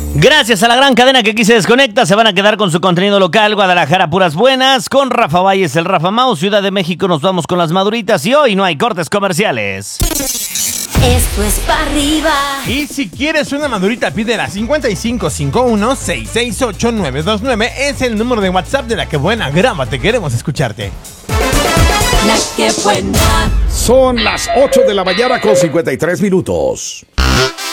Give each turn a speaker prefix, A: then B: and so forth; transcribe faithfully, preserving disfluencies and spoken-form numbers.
A: Gracias a la gran cadena que aquí se desconecta, se van a quedar con su contenido local. Guadalajara, puras buenas. Con Rafa Valles, el Rafa Mau. Ciudad de México, nos vamos con las maduritas. Y hoy no hay cortes comerciales.
B: Esto es para arriba.
C: Y si quieres una madurita, pídela. Cincuenta y cinco cincuenta y uno, sesenta y seis ocho, nueve dos nueve es el número de WhatsApp de La Que Buena. Grábate, queremos escucharte.
B: La Que Buena.
D: Son las ocho de la mañana con cincuenta y tres minutos.